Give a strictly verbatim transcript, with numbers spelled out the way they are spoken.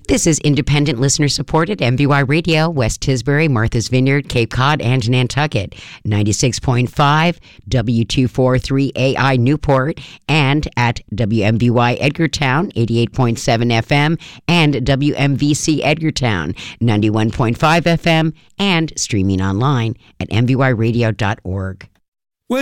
This is independent listener-supported M V Y Radio, West Tisbury, Martha's Vineyard, Cape Cod, and Nantucket. ninety-six point five, W two forty-three A I Newport, and at W M V Y Edgartown, eighty-eight point seven F M, and W M V C Edgartown, ninety-one point five F M, and streaming online at m v y radio dot org.